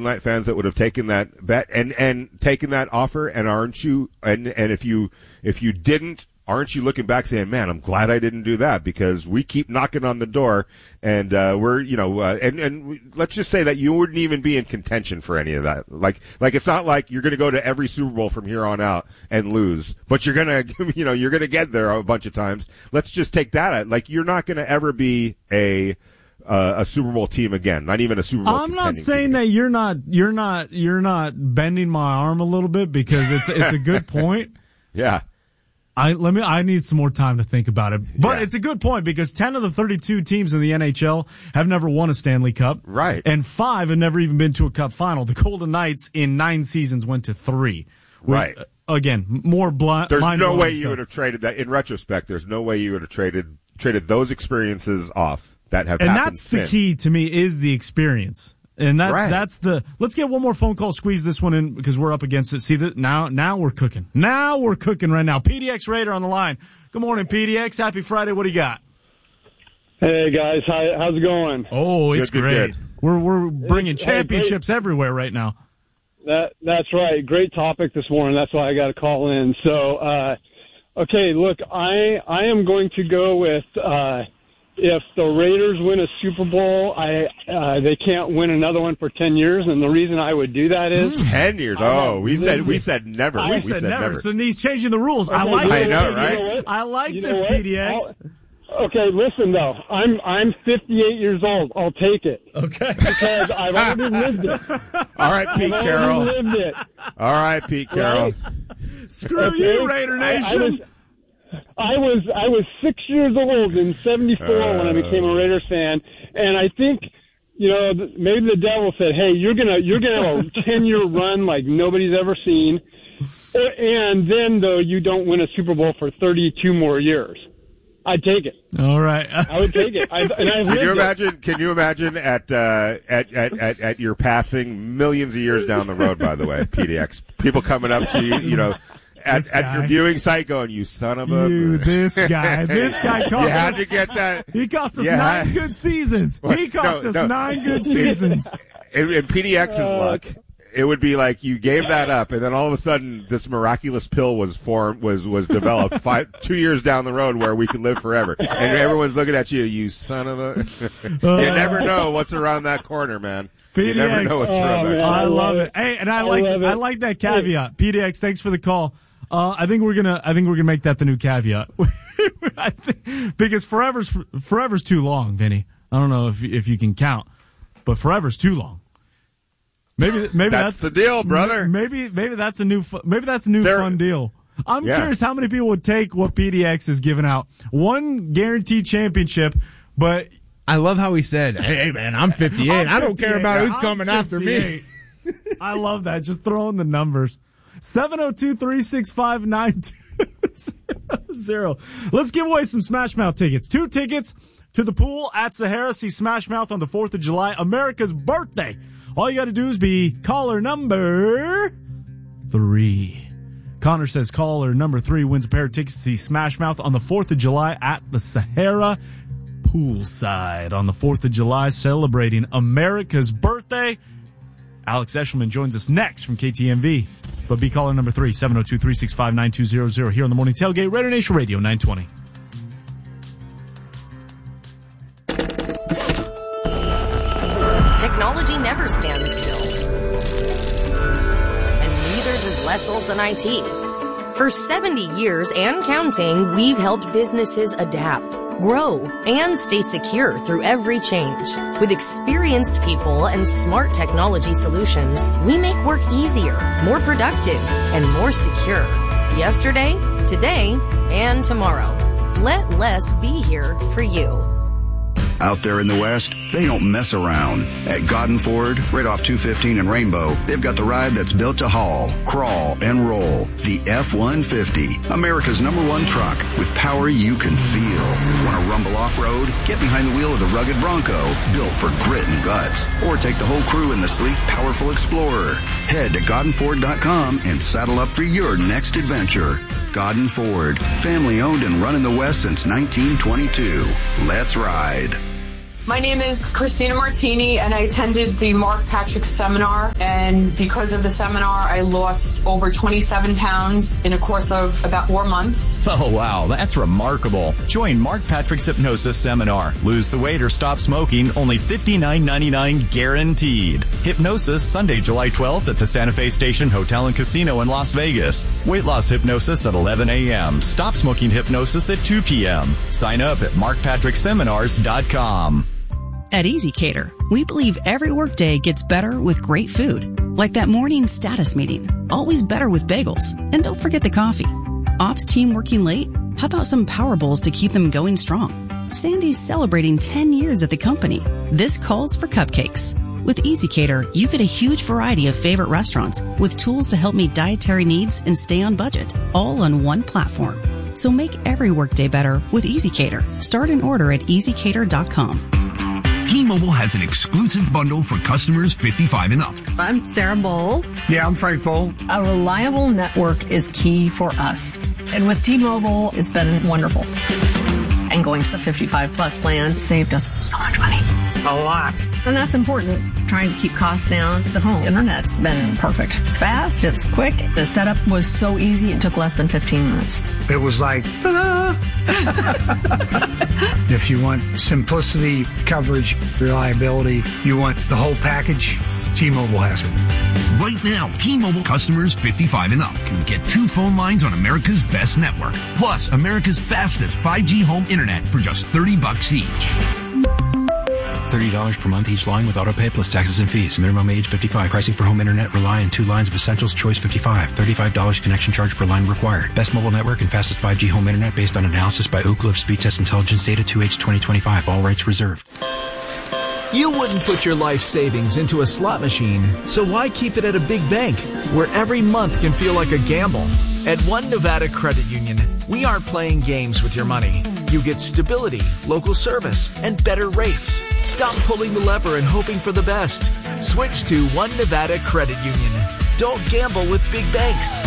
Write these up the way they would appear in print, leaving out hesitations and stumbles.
Knight fans that would have taken that bet and taken that offer? And aren't you? And if you didn't, aren't you looking back saying, "Man, I'm glad I didn't do that," because we keep knocking on the door, and we're and let's just say that you wouldn't even be in contention for any of that. Like it's not like you're going to go to every Super Bowl from here on out and lose, but you're gonna you're gonna get there a bunch of times. Let's just take that. Like you're not going to ever be a Super Bowl team again, not even a Super Bowl. I'm not saying that you're not bending my arm a little bit, because it's a good point. Yeah. I need some more time to think about it. But It's a good point, because 10 of the 32 teams in the NHL have never won a Stanley Cup. Right. And 5 have never even been to a Cup final. The Golden Knights in 9 seasons went to 3. Right. Again, more blind. There's no way you would have traded that. In retrospect, there's no way you would have traded those experiences off that have happened. And that's the key to me, is the experience. And that's let's get one more phone call, squeeze this one in, because we're up against it. See that now we're cooking. Now we're cooking right now. PDX Raider on the line. Good morning, PDX. Happy Friday. What do you got? Hey guys, how's it going? Oh, it's great. Good. We're bringing championships everywhere right now. That's right. Great topic this morning. That's why I got to call in. So, okay, look, I am going to go with if the Raiders win a Super Bowl, they can't win another one for 10 years, and the reason I would do that is 10 years. Oh, we said never. We said never. So he's changing the rules. I like this. Right? I like this, PDX. Okay, listen though. I'm 58 years old. I'll take it. Okay. Because I've already lived it. All right, Pete Carroll. Lived it. All right, Pete Carroll. Right? Screw you, Raider Nation. I was 6 years old in '74 when I became a Raiders fan, and I think, maybe the devil said, "Hey, you're gonna have a 10-year run like nobody's ever seen, and then though you don't win a Super Bowl for 32 more years." I'd take it. All right, I would take it. Can you imagine at your passing millions of years down the road? By the way, PDX, people coming up to you, at your viewing site going, "You son of a..." This guy cost us. You had to get that. He cost us 9 good seasons. He cost us 9 good seasons. In PDX's luck, it would be like you gave that up, and then all of a sudden, this miraculous pill was developed 2 years down the road where we could live forever, and everyone's looking at you. You son of a. You never know what's around that corner, man. PDX. You never know what's around that corner. I love it. Hey, and I like that caveat. PDX, thanks for the call. I think we're gonna make that the new caveat. Because forever's too long, Vinny. I don't know if you can count, but forever's too long. Maybe that's the deal, brother. Maybe that's a new fun deal. I'm curious how many people would take what PDX is giving out. 1 guaranteed championship, but I love how he said, "Hey man, I'm 58. I don't care about who's coming after me." I love that. Just throwing the numbers. 702-365-9200. Let's give away some Smash Mouth tickets. 2 tickets to the pool at Sahara. See Smash Mouth on the 4th of July, America's birthday. All you got to do is be caller number 3. Connor says caller number 3 wins a pair of tickets to see Smash Mouth on the 4th of July at the Sahara poolside on the 4th of July, celebrating America's birthday. Alex Eshelman joins us next from KTMV. But be caller number 3, 702-365-9200 here on the Morning Tailgate, Raider Nation Radio 920. Technology never stands still. And neither does Les Olson IT. For 70 years and counting, we've helped businesses adapt, grow, and stay secure through every change. With experienced people and smart technology solutions, we make work easier, more productive, and more secure. Yesterday, today, and tomorrow. Let Les be here for you. Out there in the West, they don't mess around. At Godden Ford, right off 215 and Rainbow, they've got the ride that's built to haul, crawl, and roll. The F-150, America's #1 truck with power you can feel. Want to rumble off-road? Get behind the wheel of the rugged Bronco, built for grit and guts. Or take the whole crew in the sleek, powerful Explorer. Head to GoddenFord.com and saddle up for your next adventure. Godden Ford, family owned and run in the West since 1922. Let's ride. My name is Christina Martini, and I attended the Mark Patrick seminar. And because of the seminar, I lost over 27 pounds in a course of about 4 months. Oh, wow. That's remarkable. Join Mark Patrick's Hypnosis Seminar. Lose the weight or stop smoking, only $59.99 guaranteed. Hypnosis, Sunday, July 12th at the Santa Fe Station Hotel and Casino in Las Vegas. Weight loss hypnosis at 11 a.m. Stop smoking hypnosis at 2 p.m. Sign up at markpatrickseminars.com. At EasyCater, we believe every workday gets better with great food. Like that morning status meeting. Always better with bagels. And don't forget the coffee. Ops team working late? How about some power bowls to keep them going strong? Sandy's celebrating 10 years at the company. This calls for cupcakes. With EasyCater, you get a huge variety of favorite restaurants with tools to help meet dietary needs and stay on budget, all on one platform. So make every workday better with EasyCater. Start an order at easycater.com. T-Mobile has an exclusive bundle for customers 55 and up. I'm Sarah Bowl. Yeah, I'm Frank Bowl. A reliable network is key for us. And with T-Mobile, it's been wonderful. And going to the 55 plus plan saved us so much money. A lot. And that's important. Trying to keep costs down. The home internet's been perfect. It's fast. It's quick. The setup was so easy. It took less than 15 minutes. It was like, ta-da! If you want simplicity, coverage, reliability, you want the whole package, T-Mobile has it. Right now, T-Mobile customers 55 and up can get 2 phone lines on America's best network, plus America's fastest 5G home internet for just $30 each. $30 per month each line with autopay plus taxes and fees. Minimum age 55. Pricing for home internet rely on 2 lines of Essentials Choice 55. $35 connection charge per line required. Best mobile network and fastest 5G home internet based on analysis by Ookla of Speed Test Intelligence data 2H 2025. All rights reserved. You wouldn't put your life savings into a slot machine, so why keep it at a big bank where every month can feel like a gamble? At One Nevada Credit Union, we aren't playing games with your money. You get stability, local service, and better rates. Stop pulling the lever and hoping for the best. Switch to One Nevada Credit Union. Don't gamble with big banks.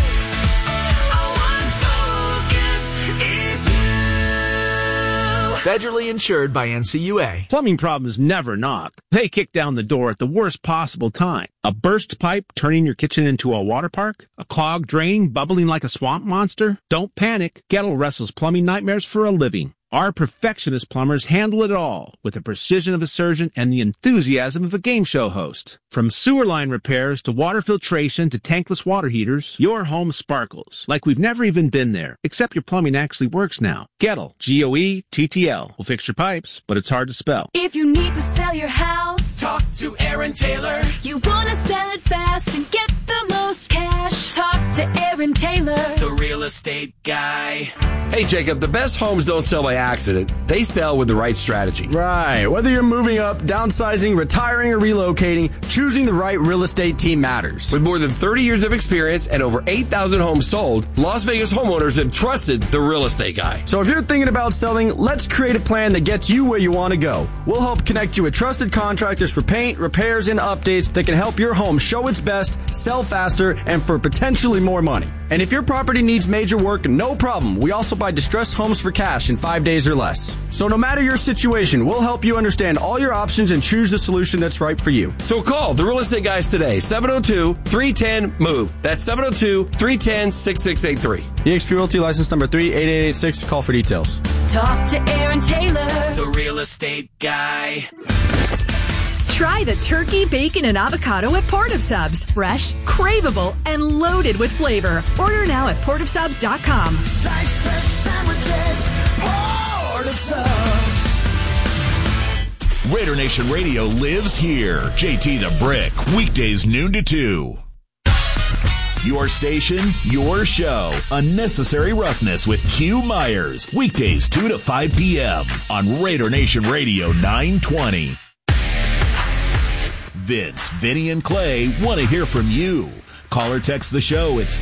Federally insured by NCUA. Plumbing problems never knock. They kick down the door at the worst possible time. A burst pipe turning your kitchen into a water park? A clogged drain bubbling like a swamp monster? Don't panic. Gettle wrestles plumbing nightmares for a living. Our perfectionist plumbers handle it all with the precision of a surgeon and the enthusiasm of a game show host. From sewer line repairs to water filtration to tankless water heaters, your home sparkles like we've never even been there, except your plumbing actually works now. Gettle, G-O-E-T-T-L. Will fix your pipes, but it's hard to spell. If you need to sell your house, talk to Aaron Taylor. You want to sell it fast and get the most cash, talk to Aaron Taylor, the real estate guy. Hey, Jacob, the best homes don't sell by accident. They sell with the right strategy. Right. Whether you're moving up, downsizing, retiring, or relocating, choosing the right real estate team matters. With more than 30 years of experience and over 8,000 homes sold, Las Vegas homeowners have trusted the real estate guy. So if you're thinking about selling, let's create a plan that gets you where you want to go. We'll help connect you with trusted contractors for paint, repairs, and updates that can help your home show its best, sell faster, and for potentially more money. And if your property needs major work, no problem. We also buy distressed homes for cash in 5 days or less. So no matter your situation, we'll help you understand all your options and choose the solution that's right for you. So call the real estate guys today, 702-310-MOVE. That's 702-310-6683. eXp Realty license number 38886. Call for details. Talk to Aaron Taylor, the real estate guy. Try the turkey, bacon, and avocado at Port of Subs. Fresh, craveable, and loaded with flavor. Order now at portofsubs.com. Sliced fresh sandwiches, Port of Subs. Raider Nation Radio lives here. JT the Brick, weekdays noon to 2. Your station, your show. Unnecessary Roughness with Q Myers. Weekdays 2 to 5 p.m. on Raider Nation Radio 920. Vince, Vinny, and Clay want to hear from you. Call or text the show at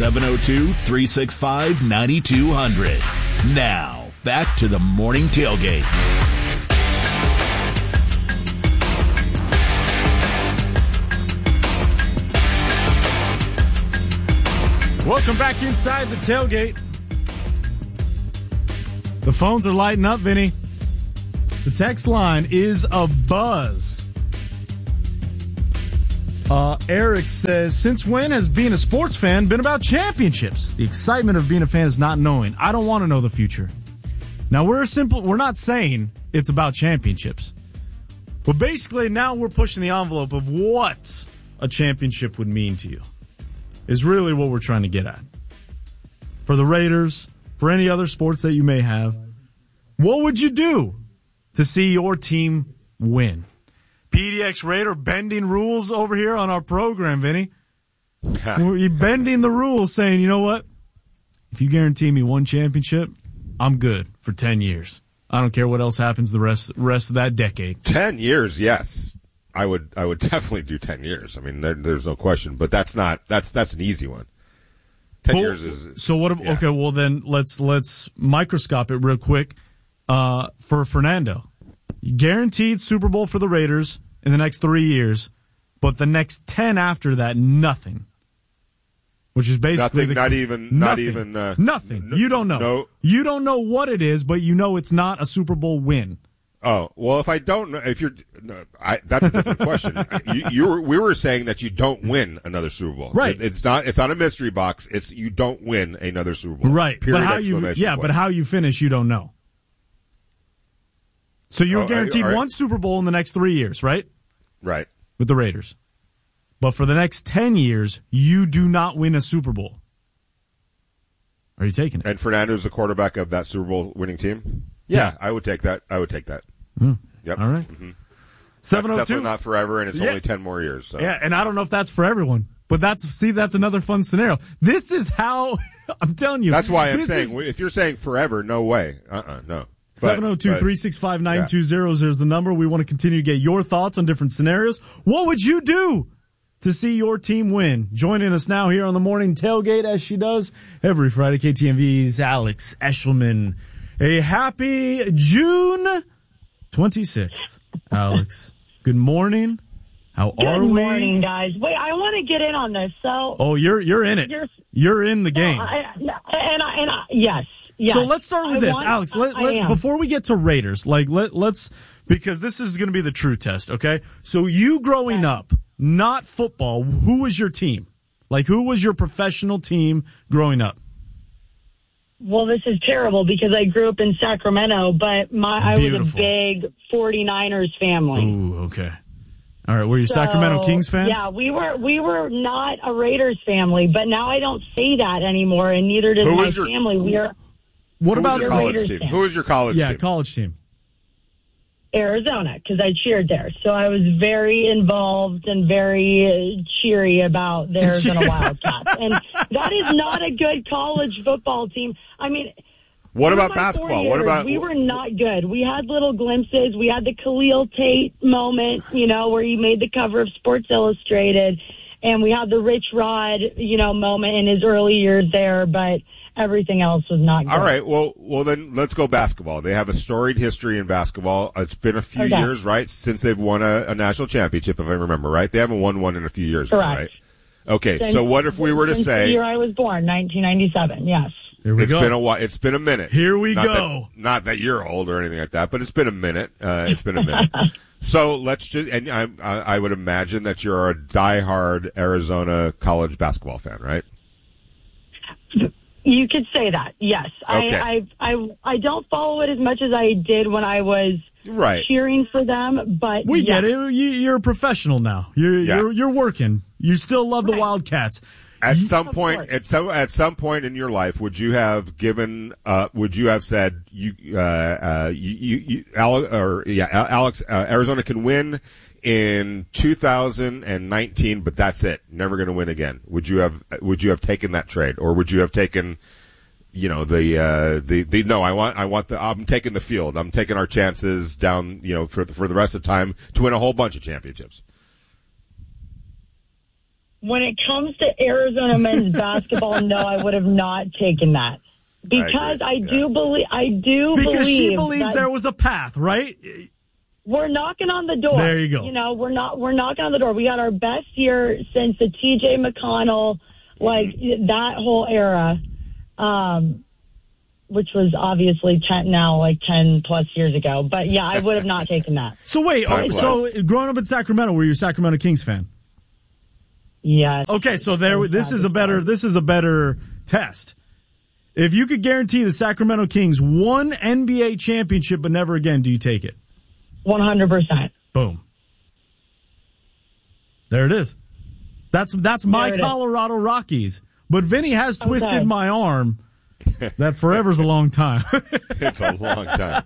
702-365-9200. Now, back to the morning tailgate. Welcome back inside the tailgate. The phones are lighting up, Vinny. The text line is a buzz. Eric says, since when has being a sports fan been about championships? The excitement of being a fan is not knowing. I don't want to know the future. Now, we're not saying it's about championships. But basically, now we're pushing the envelope of what a championship would mean to you. Is really what we're trying to get at. For the Raiders, for any other sports that you may have, what would you do to see your team win? PDX Raider bending rules over here on our program, Vinny. You're bending the rules, saying, you know what? If you guarantee me one championship, I'm good for 10 years. I don't care what else happens the rest of that decade. 10 years, yes. I would definitely do 10 years. I mean, there's no question. But that's an easy one. 10 years is... So what... Yeah. Okay, well then, let's microscope it real quick for Fernando. Guaranteed Super Bowl for the Raiders in the next 3 years, but the next 10 after that, nothing. Which is basically nothing. Nothing. You don't know. No. You don't know what it is, but you know it's not a Super Bowl win. Oh, well, if I don't know, that's a different question. We were saying that you don't win another Super Bowl. Right. It's not a mystery box. It's you don't win another Super Bowl. Right. Period, but how you finish, you don't know. So you're guaranteed one Super Bowl in the next 3 years, right? Right. With the Raiders. But for the next 10 years, you do not win a Super Bowl. Are you taking it? And Fernando's the quarterback of that Super Bowl winning team? Yeah. I would take that. Yep. All right. Mm-hmm. 702. That's definitely not forever, and it's only 10 more years. So. Yeah, and I don't know if that's for everyone. But that's another fun scenario. This is how, I'm telling you. That's why I'm saying, if you're saying forever, no way. No. 702-365-9200 is the number. We want to continue to get your thoughts on different scenarios. What would you do to see your team win? Joining us now here on the Morning Tailgate, as she does every Friday, KTMV's Alex Eshelman. A happy June 26th. Alex, good morning. How are we? Good morning, guys. Wait, I want to get in on this. So, you're in it. You're in the game. Yes. Yes. So let's start with this, Alex. Before we get to Raiders, let's because this is going to be the true test. Okay. So you growing up, not football. Who was your team? Who was your professional team growing up? Well, this is terrible because I grew up in Sacramento, but I was a big 49ers family. Ooh, okay. All right. Were you a Sacramento Kings fan? Yeah, we were not a Raiders family, but now I don't say that anymore, and neither does my family. We are. What about your college team? Who was your college team? Yeah, college team. Arizona, because I cheered there. So I was very involved and very cheery about the Arizona Wildcats. And that is not a good college football team. I mean, what about basketball? We were not good. We had little glimpses. We had the Khalil Tate moment, where he made the cover of Sports Illustrated. And we had the Rich Rod, moment in his early years there. But everything else was not good. All right. Well, then let's go basketball. They have a storied history in basketball. It's been a few years, right, since they've won a national championship, if I remember right. They haven't won one in a few years, right? Okay. So what if we were to say the year I was born, 1997? Yes. Here we go. Been a while. It's been a minute. Here we go. Not that you're old or anything like that, but it's been a minute. So let's just, and I would imagine that you're a diehard Arizona college basketball fan, right? You could say that, yes. Okay. I don't follow it as much as I did when I was cheering for them, but we get it. You're a professional now. You're working. You still love the Wildcats. At some point in your life, would you have said Alex, Arizona can win in 2019, but that's it. Never going to win again. Would you have taken that trade, or would you have taken, I'm taking the field. I'm taking our chances down, for the rest of the time to win a whole bunch of championships. When it comes to Arizona men's basketball, no, I would have not taken that. Because I do believe because she believes there was a path, right? We're knocking on the door. There you go. We're knocking on the door. We got our best year since the T.J. McConnell, that whole era. which was obviously 10 plus years ago. But yeah, I would have not taken that. So wait, so growing up in Sacramento, were you a Sacramento Kings fan? Yeah. Okay, so this is a better test. If you could guarantee the Sacramento Kings one NBA championship but never again, do you take it? 100%. Boom. There it is. That's my Colorado Rockies. But Vinny has twisted my arm. That forever's a long time. It's a long time.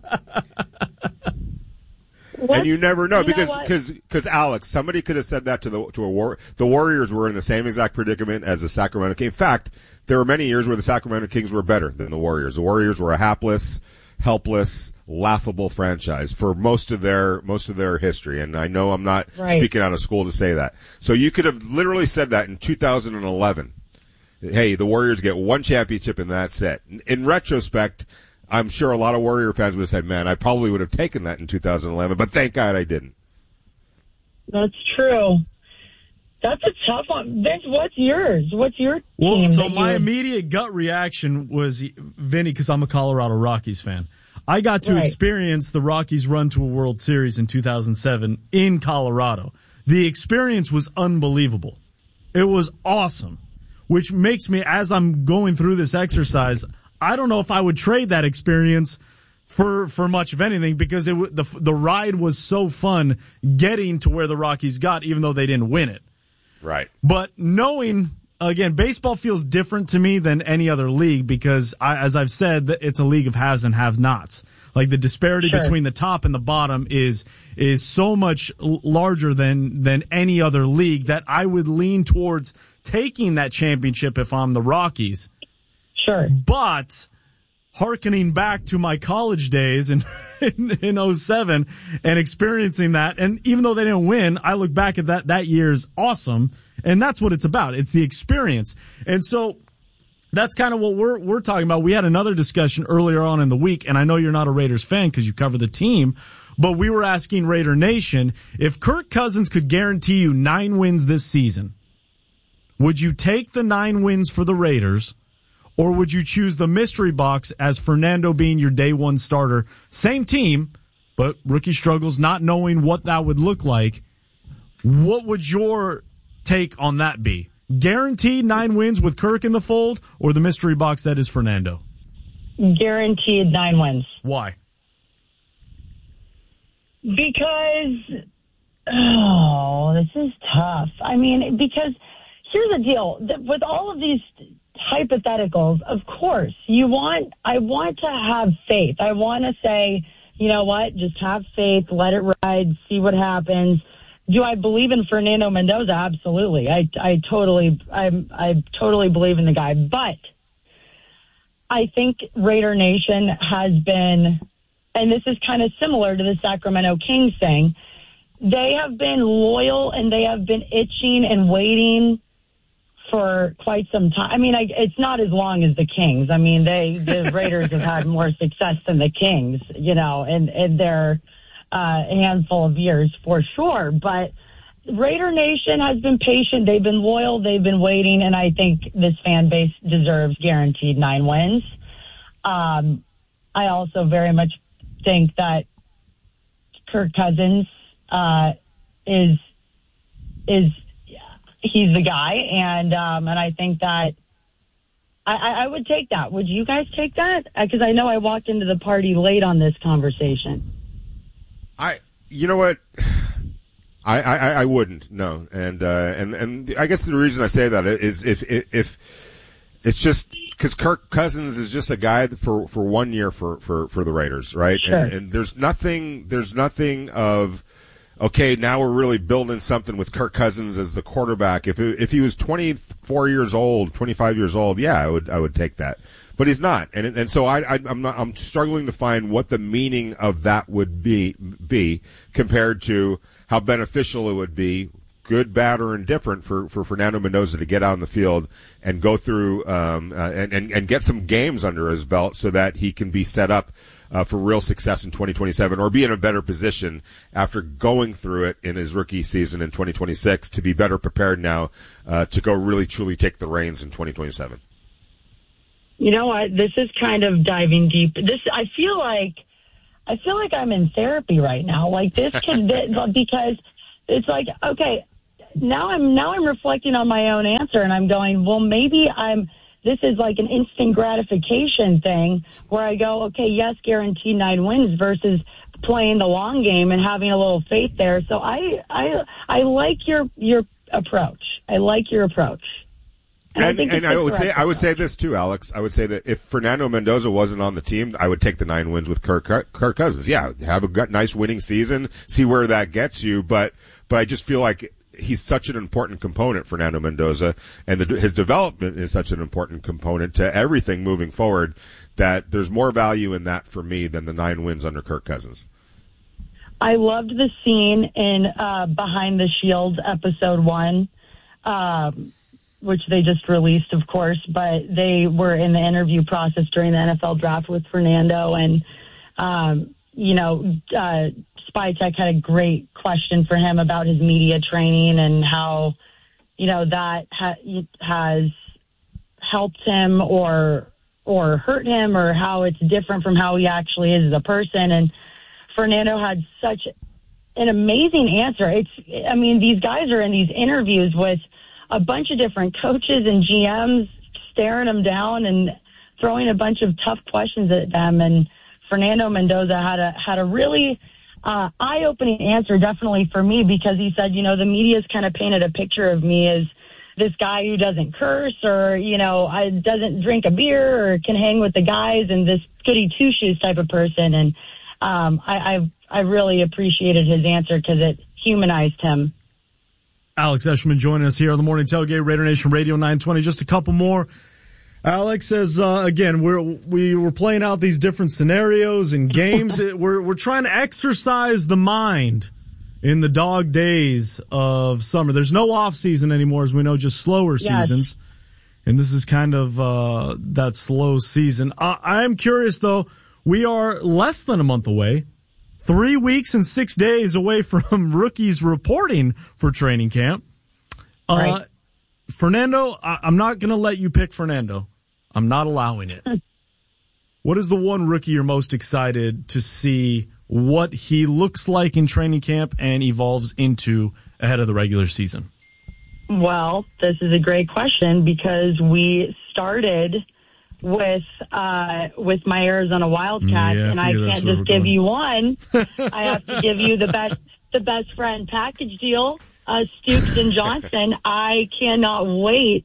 And you never know because Alex, somebody could have said that to the Warriors were in the same exact predicament as the Sacramento Kings. In fact, there were many years where the Sacramento Kings were better than the Warriors. The Warriors were a hapless, helpless, laughable franchise for most of their history. And I know I'm not speaking out of school to say that. So you could have literally said that in 2011. Hey, the Warriors get one championship and that's it. In retrospect, I'm sure a lot of Warrior fans would have said, man, I probably would have taken that in 2011, but thank God I didn't. That's true. That's a tough one. Vince, what's yours? What's your team? Well, so my immediate gut reaction was, Vinny, because I'm a Colorado Rockies fan. I got to experience the Rockies run to a World Series in 2007 in Colorado. The experience was unbelievable. It was awesome, which makes me, as I'm going through this exercise, I don't know if I would trade that experience for much of anything because the ride was so fun getting to where the Rockies got, even though they didn't win it. Right. But knowing, again, baseball feels different to me than any other league because, as I've said, it's a league of haves and have-nots. Like the disparity between the top and the bottom is so much larger than any other league that I would lean towards taking that championship if I'm the Rockies. Sure. But hearkening back to my college days in 07 and experiencing that, and even though they didn't win, I look back at that year's awesome, and that's what it's about. It's the experience. And so that's kind of what we're talking about. We had another discussion earlier on in the week, and I know you're not a Raiders fan because you cover the team, but we were asking Raider Nation, if Kirk Cousins could guarantee you 9 wins this season, would you take the 9 wins for the Raiders? Or would you choose the mystery box as Fernando being your day one starter? Same team, but rookie struggles, not knowing what that would look like. What would your take on that be? Guaranteed 9 wins with Kirk in the fold, or the mystery box that is Fernando? Guaranteed 9 wins. Why? Because, this is tough. I mean, because here's the deal. With all of these hypotheticals, of course, I want to have faith. I want to say, you know what, just have faith, let it ride, see what happens. Do I believe in Fernando Mendoza? Absolutely. I totally believe in the guy. But I think Raider Nation has been, and this is kind of similar to the Sacramento Kings thing, they have been loyal and they have been itching and waiting for quite some time. I mean, it's not as long as the Kings. I mean, the Raiders have had more success than the Kings, in their handful of years for sure. But Raider Nation has been patient. They've been loyal. They've been waiting. And I think this fan base deserves guaranteed 9 wins. I also very much think that Kirk Cousins is he's the guy, and I think that I would take that. Would you guys take that? Because I know I walked into the party late on this conversation. You know what? I wouldn't, no. And I guess the reason I say that is if it's just because Kirk Cousins is just a guy for 1 year for the Raiders, right? Sure. And there's nothing of, okay, now we're really building something with Kirk Cousins as the quarterback. If he was 24 years old, 25 years old, yeah, I would take that. But he's not, and so I'm struggling to find what the meaning of that would be compared to how beneficial it would be, good, bad, or indifferent, for Fernando Mendoza to get out on the field and go through and get some games under his belt so that he can be set up for real success in 2027, or be in a better position after going through it in his rookie season in 2026 to be better prepared now to go really truly take the reins in 2027. You know what? This is kind of diving deep. I feel like I'm in therapy right now. Like this could because it's like, okay, now I'm reflecting on my own answer and I'm going, well, maybe this is like an instant gratification thing where I go, okay, yes, guaranteed 9 wins versus playing the long game and having a little faith there. So I like your approach. I like your approach. And I would say this too, Alex. I would say that if Fernando Mendoza wasn't on the team, I would take the 9 wins with Kirk Cousins. Yeah, have a nice winning season, see where that gets you. But I just feel like he's such an important component, Fernando Mendoza, and his development is such an important component to everything moving forward that there's more value in that for me than the 9 wins under Kirk Cousins. I loved the scene in Behind the Shield episode 1. Which they just released, of course, but they were in the interview process during the NFL draft with Fernando. And, Spytech had a great question for him about his media training and how, that has helped him or hurt him or how it's different from how he actually is as a person. And Fernando had such an amazing answer. These guys are in these interviews with a bunch of different coaches and GMs staring them down and throwing a bunch of tough questions at them. And Fernando Mendoza had a really eye-opening answer, definitely for me, because he said, the media's kind of painted a picture of me as this guy who doesn't curse or, doesn't drink a beer or can hang with the guys and this goody two-shoes type of person. And I really appreciated his answer because it humanized him. Alex Eschman joining us here on the Morning Tailgate, Raider Nation Radio 920. Just a couple more. Alex says, again, we were playing out these different scenarios and games. We're trying to exercise the mind in the dog days of summer. There's no off season anymore, as we know, just slower seasons. And this is kind of that slow season. I am curious, though. We are less than a month away. 3 weeks and 6 days away from rookies reporting for training camp. Right. Fernando, I'm not going to let you pick Fernando. I'm not allowing it. What is the one rookie you're most excited to see what he looks like in training camp and evolves into ahead of the regular season? Well, this is a great question because we started with my Arizona Wildcats, and I can't just give you one. I have to give you the best friend package deal, Stoops and Johnson. I cannot wait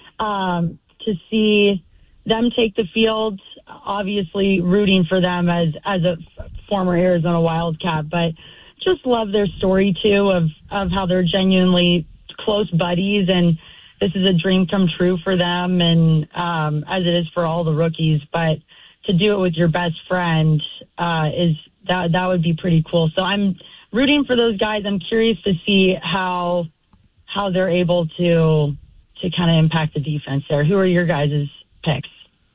to see them take the field. Obviously, rooting for them as a former Arizona Wildcat, but just love their story too of how they're genuinely close buddies and. This is a dream come true for them, and as it is for all the rookies. But to do it with your best friend that would be pretty cool. So I'm rooting for those guys. I'm curious to see how they're able to kind of impact the defense there. Who are your guys' picks?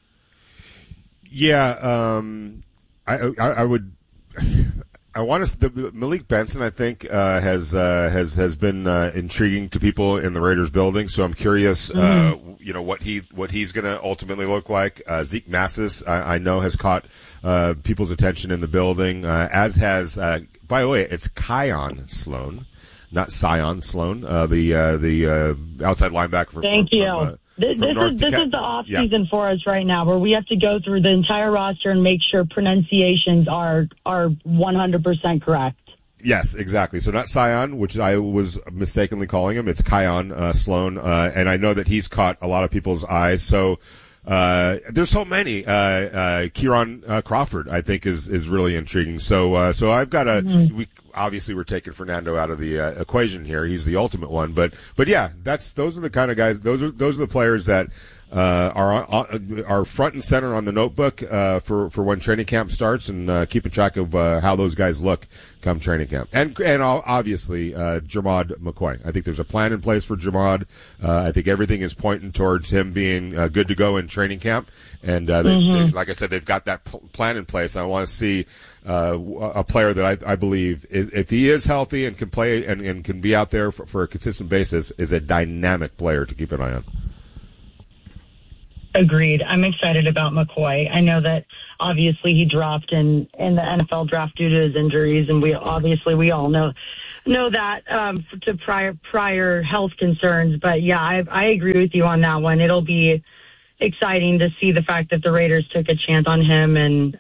Yeah, I would. I want to. Malik Benson, I think, has been intriguing to people in the Raiders building. So I'm curious, what he's going to ultimately look like. Zeke Massis, I know, has caught people's attention in the building. As has, by the way, it's Kion Sloan, not Sion Sloan, the outside linebacker. Thank you. This is the off season for us right now, where we have to go through the entire roster and make sure pronunciations are 100% correct. Yes, exactly. So not Sion, which I was mistakenly calling him. It's Kion Sloan, and I know that he's caught a lot of people's eyes. So there's so many. Kieran Crawford, I think, is really intriguing. So I've got obviously we're taking Fernando out of the equation here. He's the ultimate one, but yeah, those are the kind of guys. Those are the players that are front and center on the notebook for when training camp starts, and keeping track of how those guys look come training camp. And obviously Jermod McCoy. I think there's a plan in place for Jermod. I think everything is pointing towards him being good to go in training camp. And like I said, they've got that plan in place. I want to see a player that I believe if he is healthy and can play and can be out there for a consistent basis, is a dynamic player to keep an eye on. Agreed. I'm excited about McCoy. I know that obviously he dropped in the NFL draft due to his injuries, and we all know that to prior health concerns. But yeah, I agree with you on that one. It'll be exciting to see the fact that the Raiders took a chance on him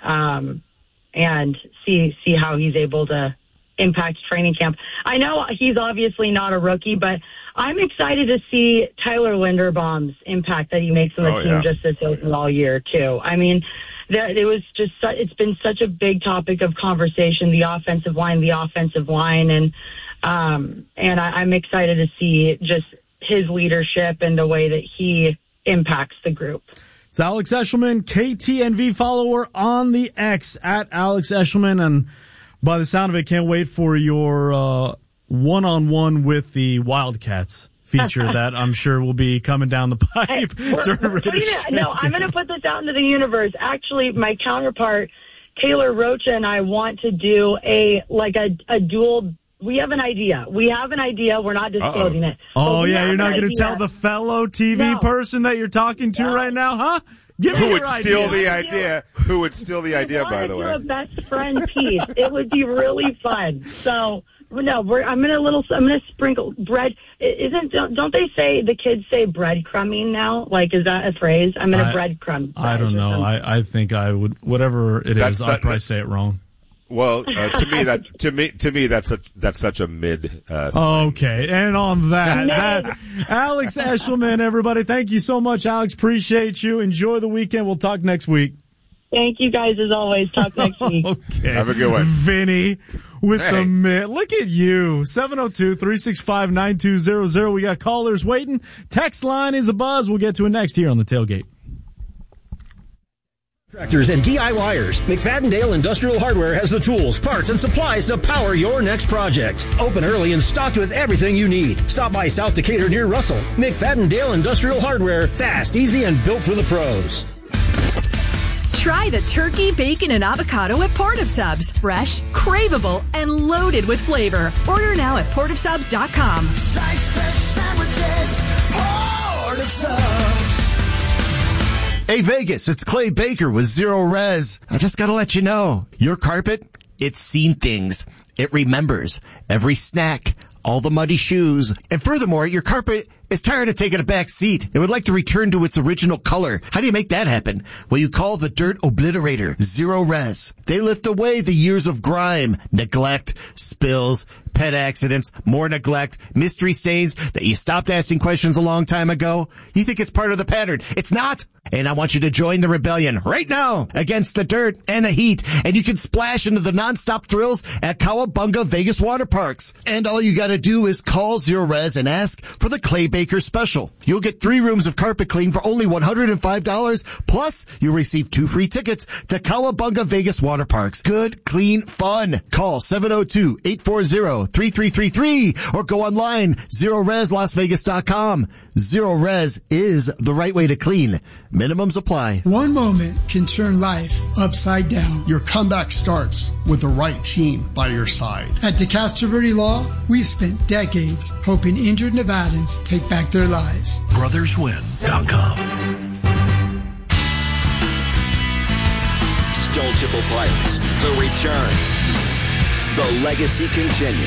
and see how he's able to impact training camp. I know he's obviously not a rookie, but I'm excited to see Tyler Linderbaum's impact that he makes on the team just this all year too. I mean, it's been such a big topic of conversation, the offensive line, and I'm excited to see just his leadership and the way that he impacts the group. It's Alex Eshelman, KTNV follower on the X at Alex Eshelman, and by the sound of it, can't wait for your one-on-one with the Wildcats feature that I'm sure will be coming down the pipe. I'm going to put this out into the universe. Actually, my counterpart, Taylor Rocha, and I want to do a dual. We have an idea. We're not disclosing it. Oh, yeah. You're not going to tell the fellow TV person that you're talking to right now, huh? Who would steal the idea? Who would steal the idea, by the way? A best friend piece. It would be really fun. So, no, I'm gonna sprinkle bread. Don't they say, the kids say breadcrumbing now? Like, is that a phrase? I'm gonna breadcrumb. I don't know. I think I would, whatever it is, I'd probably say it wrong. Well, to me, that's such a mid. Okay, and on that, Alex Eshelman, everybody, thank you so much, Alex. Appreciate you. Enjoy the weekend. We'll talk next week. Thank you guys as always. Talk next week. Okay, have a good one, Vinny. With the mid, look at you. 702-365-9200. We got callers waiting. Text line is a buzz. We'll get to it next here on the Tailgate. Contractors and DIYers, McFadden-Dale Industrial Hardware has the tools, parts, and supplies to power your next project. Open early and stocked with everything you need. Stop by South Decatur near Russell. McFadden-Dale Industrial Hardware, fast, easy, and built for the pros. Try the turkey, bacon, and avocado at Port of Subs. Fresh, craveable, and loaded with flavor. Order now at portofsubs.com. Slice fresh sandwiches, Port of Subs. Hey, Vegas, it's Clay Baker with Zero Res. I just gotta let you know, your carpet, it's seen things. It remembers every snack, all the muddy shoes, and furthermore, your carpet is tired of taking a back seat. It would like to return to its original color. How do you make that happen? Well, you call the Dirt Obliterator Zero Res. They lift away the years of grime, neglect, spills, pet accidents, more neglect, mystery stains that you stopped asking questions a long time ago. You think it's part of the pattern. It's not. And I want you to join the rebellion right now against the dirt and the heat. And you can splash into the nonstop thrills at Cowabunga Vegas Water Parks. And all you gotta do is call Zero Res and ask for the Clay Baker special. You'll get 3 rooms of carpet clean for only $105. Plus, you'll receive 2 free tickets to Cowabunga Vegas Water Parks. Good, clean fun. Call 702-840-3333 or go online, ZeroResLasVegas.com. Zero Res is the right way to clean. Minimums apply. One moment can turn life upside down. Your comeback starts with the right team by your side. At DeCastro Verde Law, we've spent decades helping injured Nevadans take back their lives. Brotherswin.com. Stone Temple Pilots, the return. The legacy continues.